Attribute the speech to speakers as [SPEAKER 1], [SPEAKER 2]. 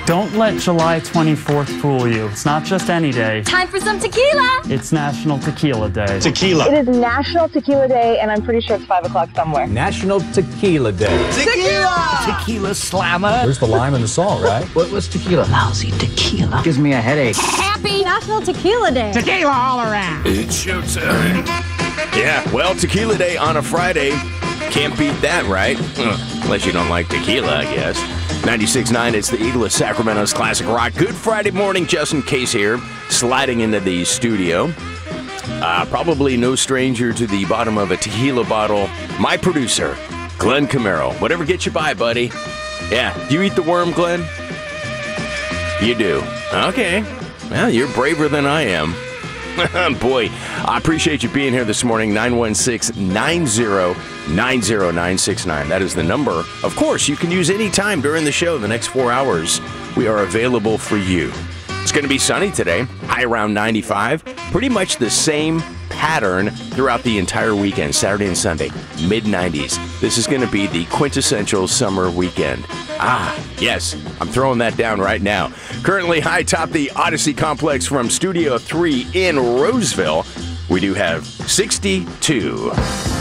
[SPEAKER 1] Don't let July 24th fool you. It's not just any day.
[SPEAKER 2] Time for some tequila.
[SPEAKER 1] It's National Tequila Day.
[SPEAKER 3] Tequila.
[SPEAKER 4] It is National Tequila Day, and I'm pretty sure it's 5 o'clock somewhere.
[SPEAKER 5] National Tequila Day.
[SPEAKER 3] Tequila!
[SPEAKER 6] Tequila slammer.
[SPEAKER 5] There's the lime in the salt, right?
[SPEAKER 6] What's tequila? Lousy tequila. Gives me a headache.
[SPEAKER 2] Happy National Tequila Day.
[SPEAKER 6] Tequila all around.
[SPEAKER 7] It's showtime. Yeah, well, Tequila Day on a Friday. Can't beat that, right? Unless you don't like tequila, I guess. 96.9, it's the Eagle of Sacramento's Classic Rock. Good Friday morning, Justin Case here, sliding into the studio. Probably no stranger to the bottom of a tequila bottle. My producer, Glenn Camaro. Whatever gets you by, buddy. Yeah, do you eat the worm, Glenn? You do. Okay. Well, you're braver than I am. Boy, I appreciate you being here this morning. 916-90-90969. That is the number. Of course, you can use any time during the show. The next 4 hours, we are available for you. It's going to be sunny today, high around 95. Pretty much the same pattern throughout the entire weekend, Saturday and Sunday, mid-90s. This is going to be the quintessential summer weekend. Yes, I'm throwing that down right now. Currently high atop the Odyssey Complex from Studio 3 in Roseville, we do have 62.